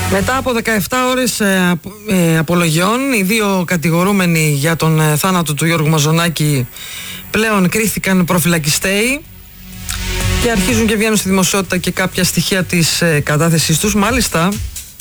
Μετά από 17 ώρες απολογιών, οι δύο κατηγορούμενοι για τον θάνατο του Γιώργου Μαζονάκη πλέον κρίθηκαν προφυλακιστέοι και αρχίζουν και βγαίνουν στη δημοσιότητα και κάποια στοιχεία της κατάθεσής τους. Μάλιστα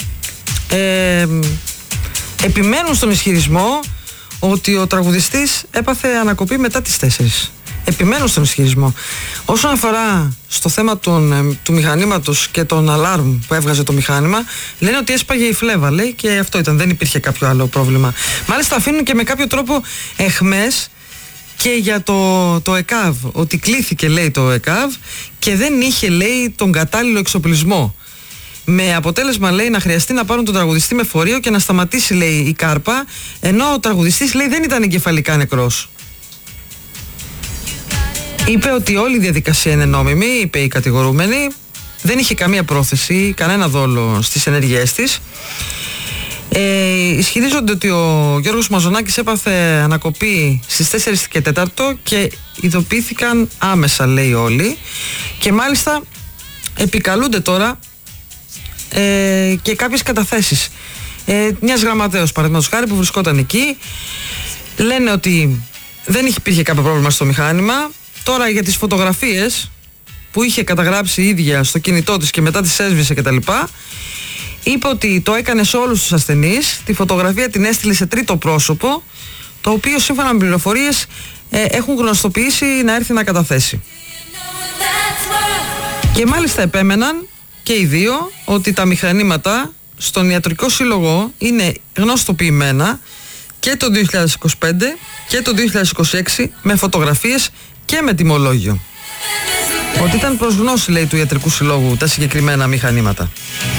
επιμένουν στον ισχυρισμό ότι ο τραγουδιστής έπαθε ανακοπή μετά τις 4. Επιμένουν στον ισχυρισμό. Όσον αφορά στο θέμα του μηχανήματος και τον αλάρμ που έβγαζε το μηχάνημα, λένε ότι έσπαγε η φλέβα, λέει, και αυτό ήταν, δεν υπήρχε κάποιο άλλο πρόβλημα. Μάλιστα αφήνουν και με κάποιο τρόπο εχμές και για το ΕΚΑΒ, ότι κλήθηκε, λέει, το ΕΚΑΒ και δεν είχε, λέει, τον κατάλληλο εξοπλισμό. Με αποτέλεσμα, λέει, να χρειαστεί να πάρουν τον τραγουδιστή με φορείο και να σταματήσει, λέει, η κάρπα, ενώ ο τραγουδιστής, λέει, δεν ήταν εγκεφαλικά νεκρός. Είπε ότι όλη η διαδικασία είναι νόμιμη, είπε η κατηγορούμενη, δεν είχε καμία πρόθεση, κανένα δόλο στις ενέργειές της. Ισχυρίζονται ότι ο Γιώργος Μαζονάκης έπαθε ανακοπή στις 4 και 4 και ειδοποιήθηκαν άμεσα, λέει, όλοι, και μάλιστα επικαλούνται τώρα και κάποιες καταθέσεις μιας γραμματέως, παραδείγματος χάρη, που βρισκόταν εκεί. Λένε ότι δεν υπήρχε κάποιο πρόβλημα στο μηχάνημα. Τώρα για τις φωτογραφίες που είχε καταγράψει η ίδια στο κινητό της και μετά τις έσβησε κτλ., είπε ότι το έκανε σε όλους τους ασθενείς. Τη φωτογραφία την έστειλε σε τρίτο πρόσωπο, το οποίο σύμφωνα με πληροφορίες έχουν γνωστοποιήσει να έρθει να καταθέσει. Και μάλιστα επέμεναν και οι δύο ότι τα μηχανήματα στον Ιατρικό Σύλλογο είναι γνωστοποιημένα και το 2025 και το 2026 με φωτογραφίες και με τιμολόγιο. Ότι ήταν προς γνώση, λέει, του Ιατρικού Συλλόγου τα συγκεκριμένα μηχανήματα.